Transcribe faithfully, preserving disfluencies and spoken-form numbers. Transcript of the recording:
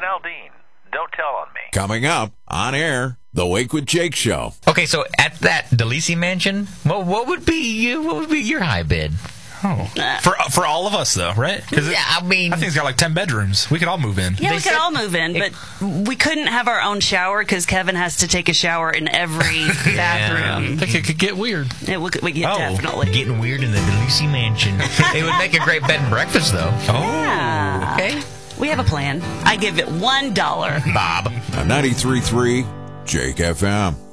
Aldine. Don't tell on me. Coming up on air, the Wake with Jake show. Okay, so at that DeLisi mansion, what what would be you? What would be your high bid? Oh, for for all of us though, right? Yeah, it, I mean, I think it's got like ten bedrooms. We could all move in. Yeah, They we said- could all move in, but we couldn't have our own shower because Kevin has to take a shower in every bathroom. I think it could get weird. It would, we, yeah, oh, definitely. getting weird in the DeLisi mansion. It would make a great bed and breakfast, though. Oh, Yeah. Okay, We have a plan. I give it one dollar. Bob. On ninety-three point three Jake F M.